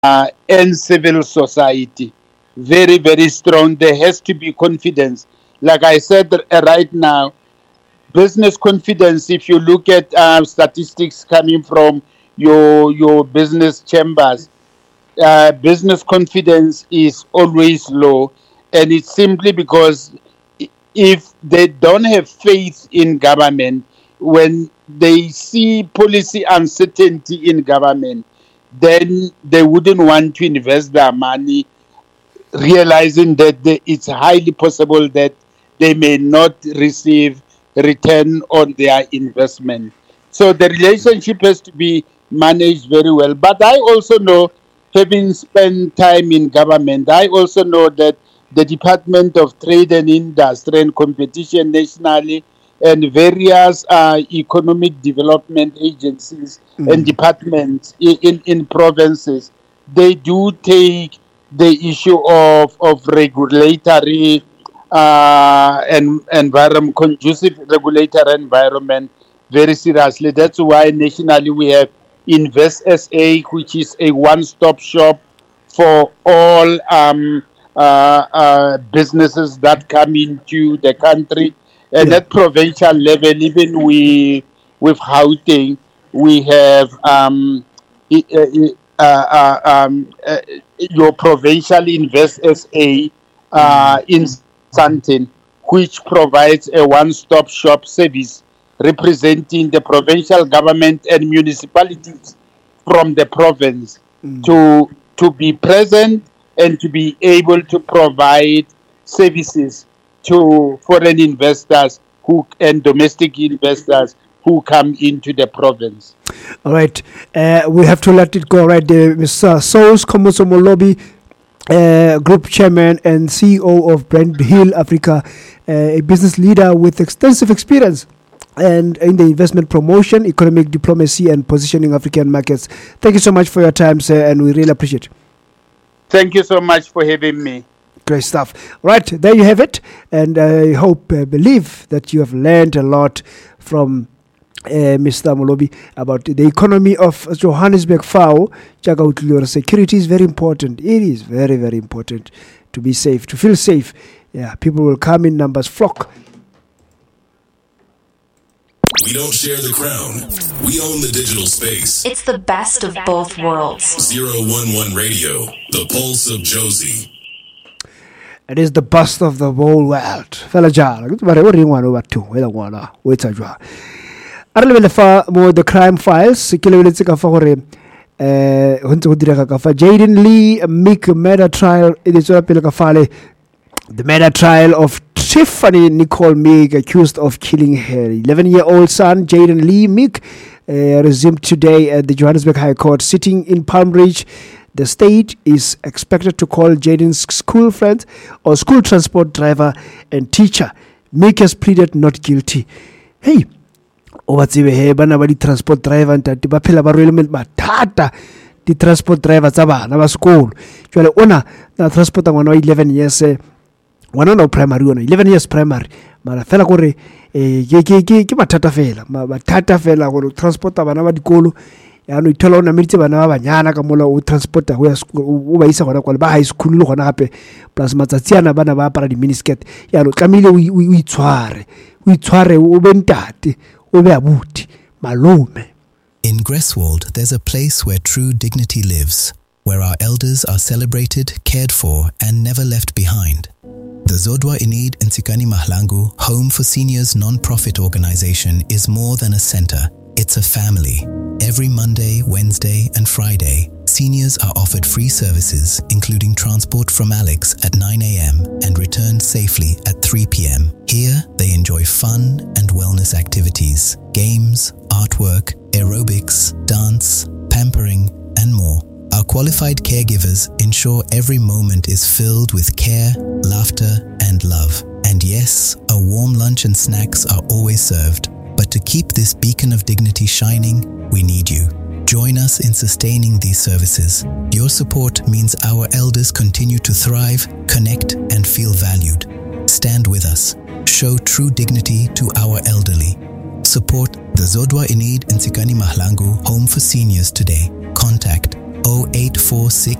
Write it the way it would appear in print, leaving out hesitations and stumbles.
and civil society. Very, very strong. There has to be confidence. Like I said right now, business confidence, if you look at statistics coming from your business chambers, business confidence is always low, and it's simply because if they don't have faith in government, when they see policy uncertainty in government, then they wouldn't want to invest their money, realizing that it's highly possible that they may not receive return on their investment. So the relationship has to be managed very well. But I also know, having spent time in government, I also know that the Department of Trade and Industry and Competition nationally and various economic development agencies and departments in provinces, they do take the issue of regulatory and environment, conducive regulatory environment very seriously. That's why nationally we have Invest SA, which is a one-stop shop for all businesses that come into the country. And Yeah. at provincial level, even with Gauteng, we have i- your provincial Invest SA in Santin, which provides a one-stop shop service representing the provincial government and municipalities from the province to be present and to be able to provide services to foreign investors who and domestic investors who come into the province. All right. We have to let it go right there. Mr. Souls Komosomolobi, Group Chairman and CEO of Brand Hill Africa, a business leader with extensive experience and in the investment promotion, economic diplomacy, and positioning African markets. Thank you so much for your time, sir, and we really appreciate it. Thank you so much for having me. Great stuff. Right, there you have it. And I believe that you have learned a lot from Mr. Molobi about the economy of Johannesburg FAO. Security is very important. It is very, very important to be safe, to feel safe. Yeah, people will come in numbers, flock. We don't share the crown. We own the digital space. It's the best of both worlds. 011 Radio, the pulse of Josie. It is the bust of the whole world. Fela jala. What do you want over to? Wait a while. A little bit more the crime files. Jaden Lee Meek murder trial. It is the murder trial of Tiffany Nicole Meek, accused of killing her 11-year-old son, Jaden Lee Meek, resumed today at the Johannesburg High Court, sitting in Palm Ridge. The state is expected to call Jaden's school friend or school transport driver and teacher. Meek has pleaded not guilty. Hey, bana ba di transport driver ntate ba phela ba rwele mathata di transport driver tsa bana ba sekolo jwale ona na transport ngwana wa 11 years ngwana no primary ona 11 years primary mara fela gore ke mathata fela gore transporta bana ba dikolo ya no ithola ona meditse bana ba banyana ka mola o transporta go ya o ba isa gona kwa ba high school le gona gape plus matsatsi ana bana ba apara di miniskirt ya no tlamile o itshware o bentate o be abuti malume. In Greswold, there's a place where true dignity lives, where our elders are celebrated, cared for, and never left behind. The Zodwa Inid Nsikani Mahlangu Home for Seniors non-profit organization is more than a center. It's a family. Every Monday, Wednesday, and Friday, seniors are offered free services, including transport from Alex at 9 a.m. and return safely at 3 p.m. Here, they enjoy fun and wellness activities, games, artwork, aerobics, dance, pampering, and more. Our qualified caregivers ensure every moment is filled with care, laughter, and love. And yes, a warm lunch and snacks are always served. But to keep this beacon of dignity shining, we need you. Join us in sustaining these services. Your support means our elders continue to thrive, connect, and feel valued. Stand with us. Show true dignity to our elderly. Support the Zodwa Inid Nsikani Mahlangu Home for Seniors today. Contact 0846